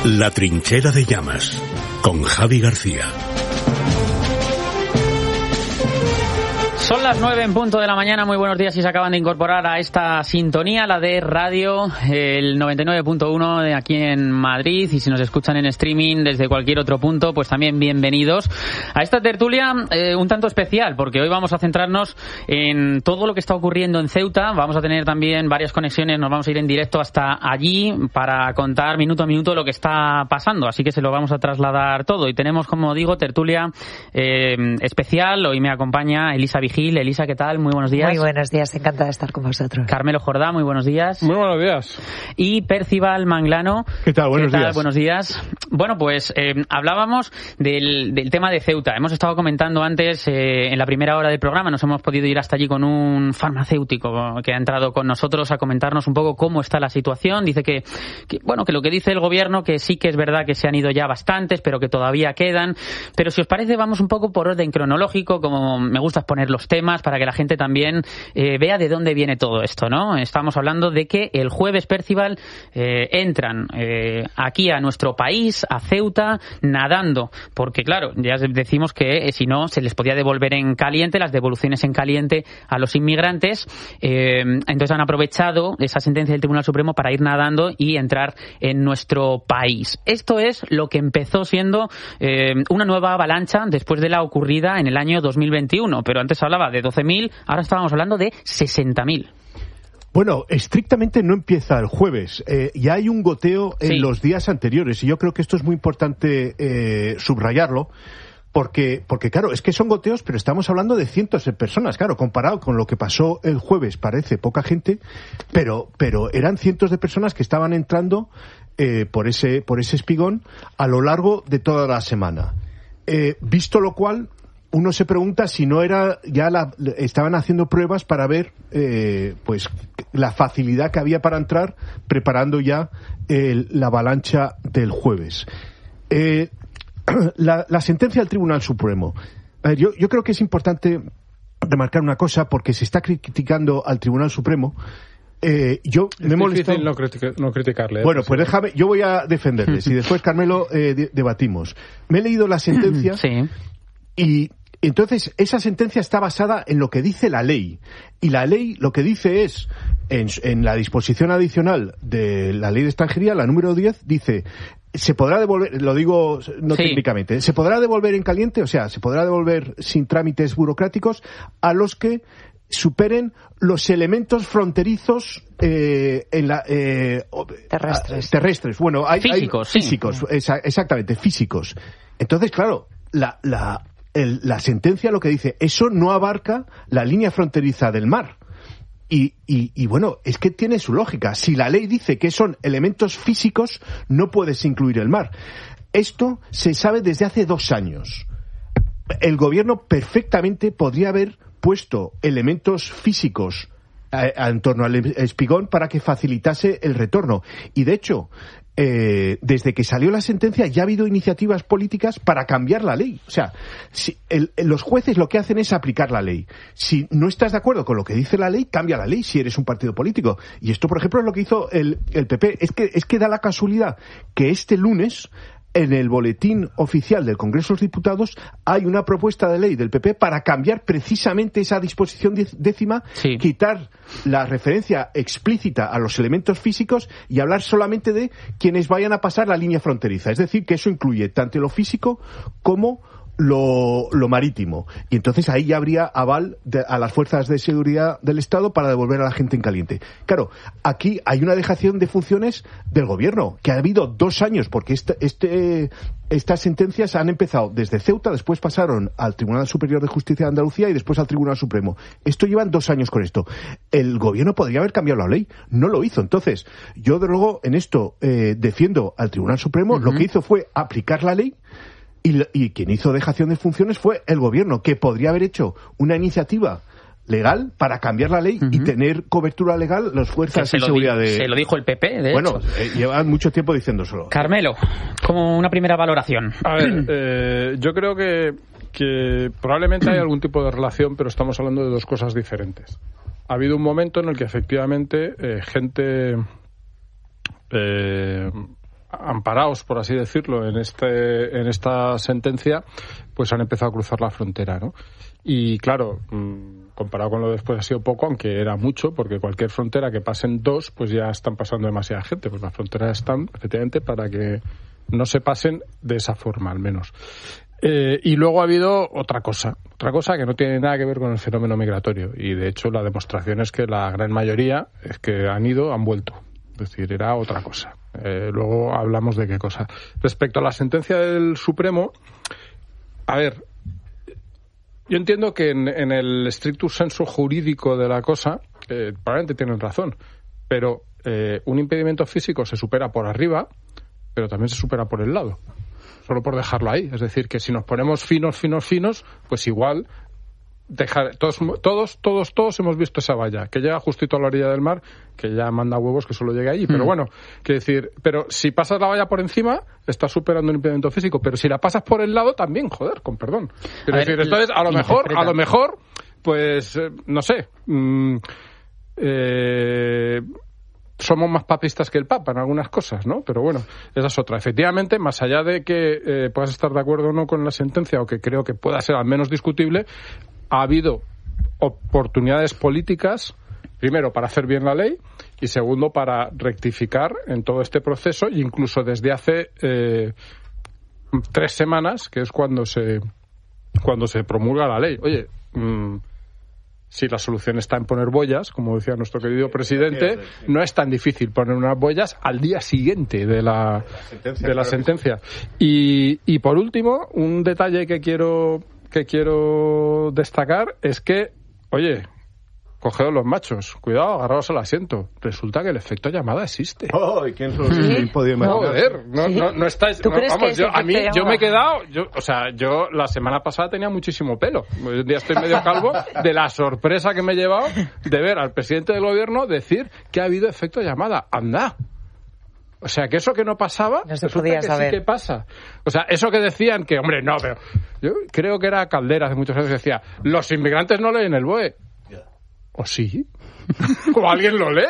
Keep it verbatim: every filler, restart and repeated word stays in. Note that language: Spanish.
La trinchera de llamas, con Javi García. Son las nueve en punto de la mañana. Muy buenos días si se acaban de incorporar a esta sintonía, la de radio, el noventa y nueve punto uno de aquí en Madrid, y si nos escuchan en streaming desde cualquier otro punto, pues también bienvenidos a esta tertulia eh, un tanto especial, porque hoy vamos a centrarnos en todo lo que está ocurriendo en Ceuta. Vamos a tener también varias conexiones, nos vamos a ir en directo hasta allí para contar minuto a minuto lo que está pasando, así que se lo vamos a trasladar todo. Y tenemos, como digo, tertulia eh, especial. Hoy me acompaña Elisa Vigil. Elisa, ¿qué tal? Muy buenos días. Muy buenos días, encantada de estar con vosotros. Carmelo Jordá, muy buenos días. Muy buenos días. Y Percival Manglano. ¿Qué tal? Buenos ¿Qué tal? días. Buenos días. Bueno, pues eh, hablábamos del, del tema de Ceuta. Hemos estado comentando antes, eh, en la primera hora del programa, nos hemos podido ir hasta allí con un farmacéutico que ha entrado con nosotros a comentarnos un poco cómo está la situación. Dice que, que, bueno, que lo que dice el gobierno, que sí que es verdad que se han ido ya bastantes, pero que todavía quedan. Pero si os parece, vamos un poco por orden cronológico, como me gusta poner los temas para que la gente también eh, vea de dónde viene todo esto, ¿no? Estamos hablando de que el jueves, Percival, eh, entran eh, aquí a nuestro país, a Ceuta, nadando, porque claro, ya decimos que eh, si no se les podía devolver en caliente, las devoluciones en caliente a los inmigrantes, eh, entonces han aprovechado esa sentencia del Tribunal Supremo para ir nadando y entrar en nuestro país. Esto es lo que empezó siendo eh, una nueva avalancha después de la ocurrida en el año dos mil veintiuno, pero antes hablaba de doce mil, ahora estábamos hablando de sesenta mil. Bueno, estrictamente no empieza el jueves. Eh, ya hay un goteo en sí. los días anteriores, y yo creo que esto es muy importante eh, subrayarlo, porque, porque claro, es que son goteos, pero estamos hablando de cientos de personas. Claro, comparado con lo que pasó el jueves, parece poca gente, pero, pero eran cientos de personas que estaban entrando eh, por ese, por ese espigón a lo largo de toda la semana. Eh, visto lo cual, uno se pregunta si no era ya la, estaban haciendo pruebas para ver eh, pues la facilidad que había para entrar, preparando ya el, la avalancha del jueves. Eh, la, la sentencia del Tribunal Supremo. Eh, yo, yo creo que es importante remarcar una cosa, porque se está criticando al Tribunal Supremo. Eh, yo es me he molestado. difícil no, critica, no criticarle. ¿eh? Bueno, pues déjame, yo voy a defenderles y después, Carmelo, eh, de, debatimos. Me he leído la sentencia sí. y entonces esa sentencia está basada en lo que dice la ley, y la ley lo que dice es, en, en la disposición adicional de la ley de extranjería, la número diez, dice: se podrá devolver, lo digo no sí. técnicamente, se podrá devolver en caliente, o sea, se podrá devolver sin trámites burocráticos a los que superen los elementos fronterizos eh, en la, eh, terrestres. terrestres. Bueno, hay físicos, hay, sí. físicos, esa, exactamente, físicos. Entonces, claro, la, la El, la sentencia lo que dice, eso no abarca la línea fronteriza del mar. Y, y, y bueno, es que tiene su lógica. Si la ley dice que son elementos físicos, no puedes incluir el mar. Esto se sabe desde hace dos años. El gobierno perfectamente podría haber puesto elementos físicos a, a, en torno al espigón para que facilitase el retorno. Y de hecho, Eh, desde que salió la sentencia ya ha habido iniciativas políticas para cambiar la ley. O sea, si el, los jueces lo que hacen es aplicar la ley. Si no estás de acuerdo con lo que dice la ley, cambia la ley si eres un partido político. Y esto, por ejemplo, es lo que hizo el, el P P. Es que, es que da la casualidad que este lunes, en el boletín oficial del Congreso de los Diputados, hay una propuesta de ley del P P para cambiar precisamente esa disposición décima, sí. quitar la referencia explícita a los elementos físicos y hablar solamente de quienes vayan a pasar la línea fronteriza. Es decir, que eso incluye tanto lo físico como lo, lo marítimo. Y entonces ahí ya habría aval de, a las fuerzas de seguridad del Estado para devolver a la gente en caliente. Claro, aquí hay una dejación de funciones del gobierno, que ha habido dos años, porque este, este, estas sentencias han empezado desde Ceuta, después pasaron al Tribunal Superior de Justicia de Andalucía y después al Tribunal Supremo. Esto llevan dos años con esto. El gobierno podría haber cambiado la ley, no lo hizo. Entonces, yo de luego en esto eh, defiendo al Tribunal Supremo. Uh-huh. Lo que hizo fue aplicar la ley. Y, y quien hizo dejación de funciones fue el gobierno, que podría haber hecho una iniciativa legal para cambiar la ley uh-huh. y tener cobertura legal las fuerzas de seguridad de... Se lo dijo el P P, de bueno, hecho. Bueno, eh, llevan mucho tiempo diciéndoselo. Carmelo, como una primera valoración. A ver, eh, yo creo que, que probablemente hay algún tipo de relación, pero estamos hablando de dos cosas diferentes. Ha habido un momento en el que efectivamente eh, gente... Eh, amparados, por así decirlo, en este en esta sentencia, pues han empezado a cruzar la frontera, ¿no? Y claro, comparado con lo de después ha sido poco, aunque era mucho, porque cualquier frontera que pasen dos, pues ya están pasando demasiada gente. Pues las fronteras están, efectivamente, para que no se pasen de esa forma, al menos. Eh, y luego ha habido otra cosa, otra cosa que no tiene nada que ver con el fenómeno migratorio. Y de hecho la demostración es que la gran mayoría es que han ido, han vuelto. Es decir, era otra cosa. Eh, luego hablamos de qué cosa. Respecto a la sentencia del Supremo, a ver, yo entiendo que en, en el stricto sensu jurídico de la cosa, eh, probablemente tienen razón, pero eh, un impedimento físico se supera por arriba, pero también se supera por el lado. Solo por dejarlo ahí. Es decir, que si nos ponemos finos, finos, finos, pues igual dejar, todos, todos, todos, todos hemos visto esa valla, que llega justito a la orilla del mar, que ya manda huevos que solo llegue allí. Pero mm. bueno, quiero decir, pero si pasas la valla por encima, estás superando un impedimento físico, pero si la pasas por el lado, también, joder, con perdón. Quiero decir, entonces, a lo mejor, a lo mejor, pues, eh, no sé, mmm, eh... somos más papistas que el Papa en algunas cosas, ¿no? Pero bueno, esa es otra. Efectivamente, más allá de que eh, puedas estar de acuerdo o no con la sentencia, o que creo que pueda ser al menos discutible, ha habido oportunidades políticas, primero, para hacer bien la ley, y segundo, para rectificar en todo este proceso, e incluso desde hace eh, tres semanas, que es cuando se, cuando se promulga la ley. Oye, mmm, si la solución está en poner boyas, como decía nuestro querido presidente, no es tan difícil poner unas boyas al día siguiente de la, de la sentencia. Y, y por último, un detalle que quiero, que quiero destacar es que, oye, cogeos los machos, cuidado, agarraos al asiento. Resulta que el efecto llamada existe. Oh, ¿y quién se lo ¿Sí? podido imaginar? No, joder, no, no, no estáis... ¿Tú no, crees vamos, que yo, a mí, llamada? yo me he quedado... Yo, o sea, yo la semana pasada tenía muchísimo pelo. Hoy en día estoy medio calvo de la sorpresa que me he llevado de ver al presidente del gobierno decir que ha habido efecto llamada. ¡Anda! O sea, que eso que no pasaba, no se resulta podía que saber. sí que pasa. O sea, eso que decían que, hombre, no, pero... Yo creo que era Caldera hace muchos años que decía, los inmigrantes no leen el B O E. ¿O sí? ¿O alguien lo lee?